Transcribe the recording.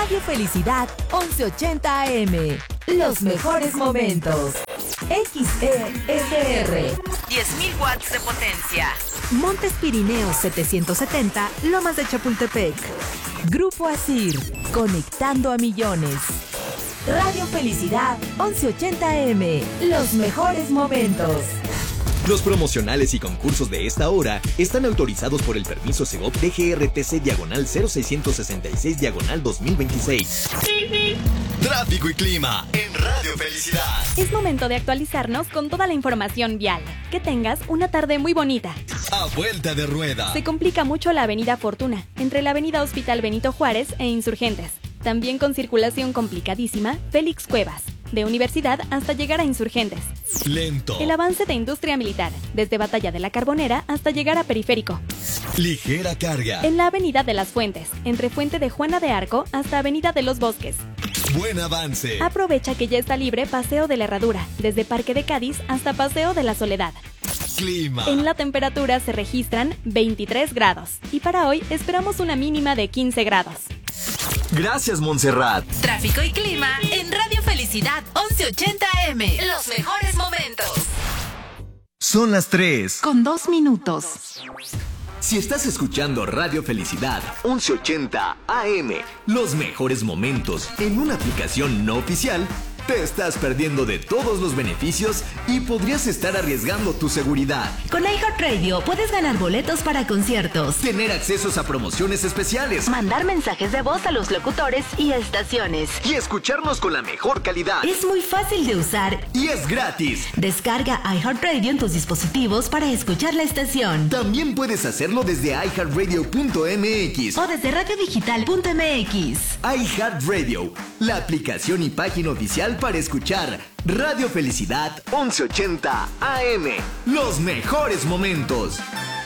Radio Felicidad 1180 AM. Los mejores momentos. XESR. 10.000 watts de potencia. Montes Pirineos 770, Lomas de Chapultepec. Grupo Asir, conectando a millones. Radio Felicidad 1180 AM. Los mejores momentos. Los promocionales y concursos de esta hora están autorizados por el permiso Segov DGRTC/0666/2026. Tráfico y clima en Radio Felicidad. Es momento de actualizarnos con toda la información vial. Que tengas una tarde muy bonita. A vuelta de rueda. Se complica mucho la avenida Fortuna, entre la avenida Hospital Benito Juárez e Insurgentes. También con circulación complicadísima, Félix Cuevas, de Universidad hasta llegar a Insurgentes. Lento. El avance de industria militar, desde Batalla de la Carbonera hasta llegar a Periférico. Ligera carga. En la avenida de las Fuentes, entre Fuente de Juana de Arco hasta avenida de los Bosques. Buen avance. Aprovecha que ya está libre Paseo de la Herradura, desde Parque de Cádiz hasta Paseo de la Soledad. Clima. En la temperatura se registran 23 grados y para hoy esperamos una mínima de 15 grados. Gracias, Montserrat. Tráfico y clima en Radio Felicidad 1180 AM. Los mejores momentos. Son las 3. Con 2 minutos. Si estás escuchando Radio Felicidad 1180 AM, los mejores momentos en una aplicación no oficial, te estás perdiendo de todos los beneficios y podrías estar arriesgando tu seguridad. Con iHeartRadio puedes ganar boletos para conciertos, Tener accesos a promociones especiales mandar mensajes de voz a los locutores y a estaciones. y escucharnos con la mejor calidad. Es muy fácil de usar. Y es gratis. Descarga iHeartRadio en tus dispositivos para escuchar la estación. También puedes hacerlo desde iHeartRadio.mx O desde radiodigital.mx. iHeartRadio, la aplicación y página oficial para escuchar Radio Felicidad 1180 AM. Los mejores momentos.